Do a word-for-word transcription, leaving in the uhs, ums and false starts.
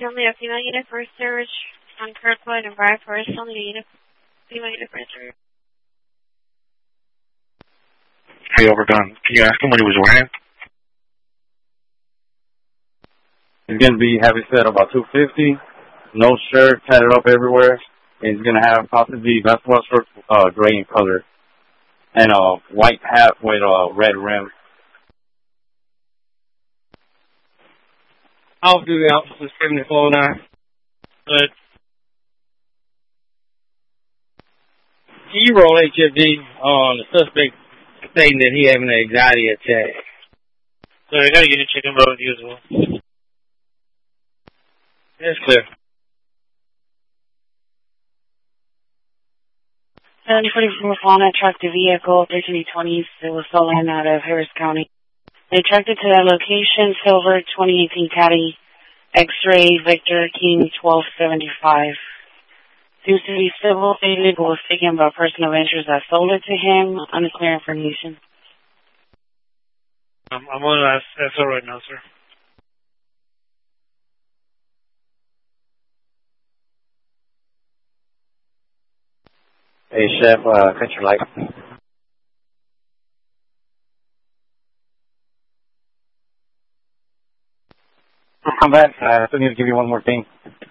only a female unit for search on Kirkwood and Briar Forest. Only a unit, female unit for search. Hey, Overdone. Can you ask him what he was wearing? He's going to be heavy set about two fifty, no shirt, tatted up everywhere, and he's going to have possibly basketball shorts, uh, gray in color, and a white hat with a red rim. I'll do the officers seventy-four nine. But can you roll H F D on the suspect stating that he having an anxiety attack? So I gotta get a chicken boat as well. That's clear. seven forty-four Fauna tracked a vehicle, thirteen twenty, that was stolen out of Harris County. They tracked it to that location, Silver, twenty eighteen Caddy, X-Ray, Victor, King, twelve seventy-five. Seems to be civil stated, but was taken by a person of interest that sold it to him. Unclear information. I'm, I'm on S O right now, sir. Hey, Chef, uh, cut your light. Come back. I still need to give you one more thing.